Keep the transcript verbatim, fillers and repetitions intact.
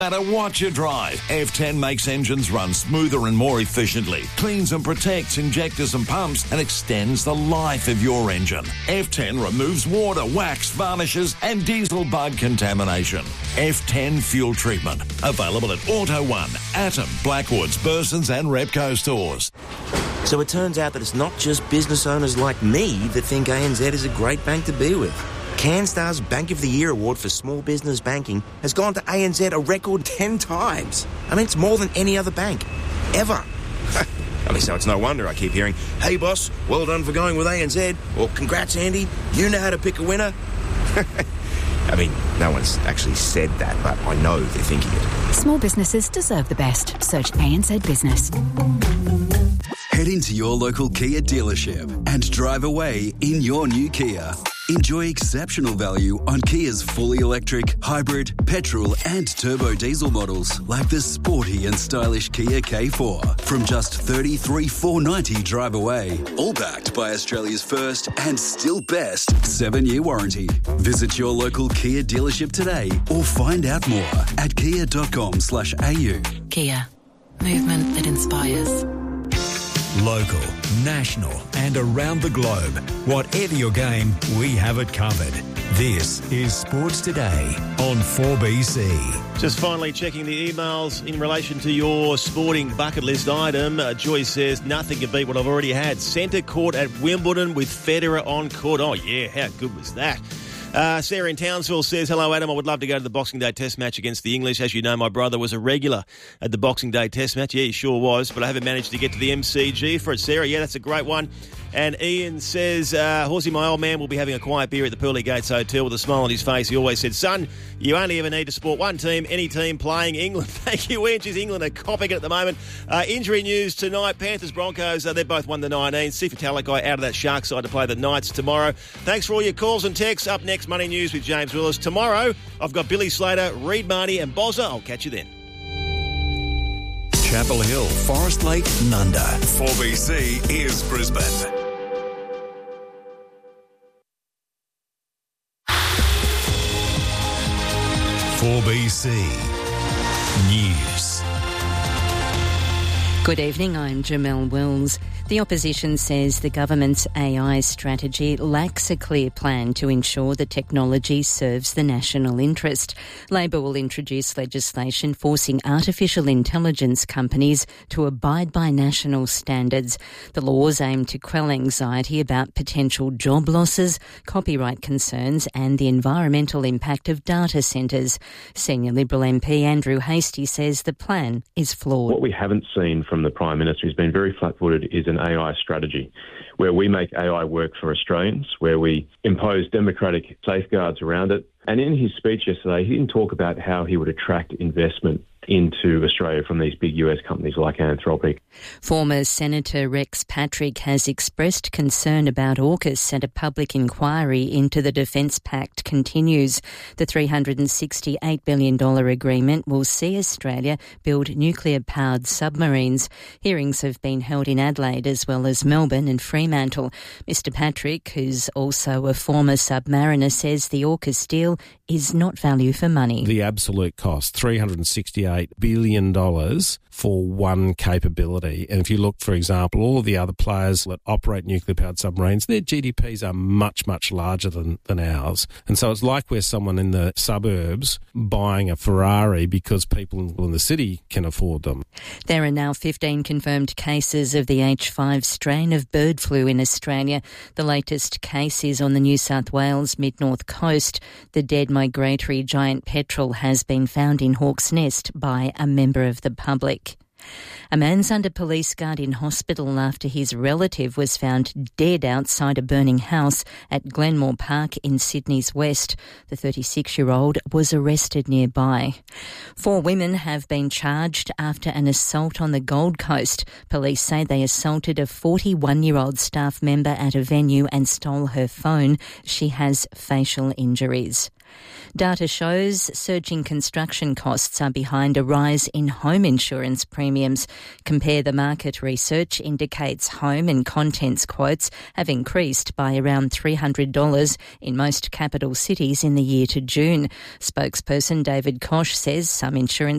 No matter what you drive, F ten makes engines run smoother and more efficiently, cleans and protects injectors and pumps, and extends the life of your engine. F ten removes water, wax, varnishes, and diesel bug contamination. F ten Fuel Treatment. Available at Auto One, Atom, Blackwoods, Burson's and Repco stores. So it turns out that it's not just business owners like me that think A N Z is a great bank to be with. CanStar's Bank of the Year award for small business banking has gone to A N Z a record ten times. I mean, it's more than any other bank, ever. I mean, so it's no wonder I keep hearing, "Hey boss, well done for going with A N Z," or "Congrats Andy, you know how to pick a winner." I mean, no one's actually said that, but I know they're thinking it. Small businesses deserve the best. Search A N Z Business. Head into your local Kia dealership and drive away in your new Kia. Enjoy exceptional value on Kia's fully electric, hybrid, petrol and turbo diesel models like the sporty and stylish Kia K four from just thirty-three thousand four hundred ninety dollars drive away. All backed by Australia's first and still best seven-year warranty. Visit your local Kia dealership today or find out more at kia dot com slash a u. Kia. Movement that inspires. Local, national and around the globe. Whatever your game, we have it covered. This is Sports Today on four B C. Just finally checking the emails in relation to your sporting bucket list item. Uh, Joyce says, nothing can beat what I've already had. Centre court at Wimbledon with Federer on court. Oh, yeah, how good was that? Uh, Sarah in Townsville says, hello, Adam. I would love to go to the Boxing Day Test match against the English. As you know, my brother was a regular at the Boxing Day Test match. Yeah, he sure was, but I haven't managed to get to the M C G for it. Sarah, yeah, that's a great one. And Ian says, uh, Horsey, my old man, will be having a quiet beer at the Pearly Gates Hotel with a smile on his face. He always said, son, you only ever need to support one team, any team playing England. Thank you, Ian. Geez, England are copping it at the moment. Uh, injury news tonight, Panthers, Broncos, uh, they're both one to nineteen. Sifa Talakai out of that Shark side to play the Knights tomorrow. Thanks for all your calls and texts. Up next, Money News with James Willis. Tomorrow, I've got Billy Slater, Reed Marty and Bozza. I'll catch you then. Chapel Hill, Forest Lake, Nunda. four B C is Brisbane. four B C News. Good evening, I'm Jamelle Wills. The opposition says the government's A I strategy lacks a clear plan to ensure the technology serves the national interest. Labor will introduce legislation forcing artificial intelligence companies to abide by national standards. The laws aim to quell anxiety about potential job losses, copyright concerns and the environmental impact of data centres. Senior Liberal M P Andrew Hastie says the plan is flawed. What we haven't seen from the Prime Minister, who's been very flat-footed, is an A I strategy where we make A I work for Australians, where we impose democratic safeguards around it. And in his speech yesterday, he didn't talk about how he would attract investment into Australia from these big U S companies like Anthropic. Former Senator Rex Patrick has expressed concern about AUKUS and a public inquiry into the Defence Pact continues. The three hundred sixty-eight billion dollars agreement will see Australia build nuclear-powered submarines. Hearings have been held in Adelaide as well as Melbourne and Fremantle. Mister Patrick, who's also a former submariner, says the AUKUS deal is not value for money. The absolute cost, three hundred sixty-eight billion dollars for one capability. And if you look, for example, all of the other players that operate nuclear-powered submarines, their G D Ps are much, much larger than, than ours. And so it's like we're someone in the suburbs buying a Ferrari because people in the city can afford them. There are now fifteen confirmed cases of the H five strain of bird flu in Australia. The latest case is on the New South Wales mid-north coast. The dead migratory giant petrel has been found in Hawk's Nest by a member of the public. A man's under police guard in hospital after his relative was found dead outside a burning house at Glenmore Park in Sydney's west. The thirty-six-year-old was arrested nearby. Four women have been charged after an assault on the Gold Coast. Police say they assaulted a forty-one-year-old staff member at a venue and stole her phone. She has facial injuries. Data shows surging construction costs are behind a rise in home insurance premiums. Compare the Market research indicates home and contents quotes have increased by around three hundred dollars in most capital cities in the year to June. Spokesperson David Koch says some insurance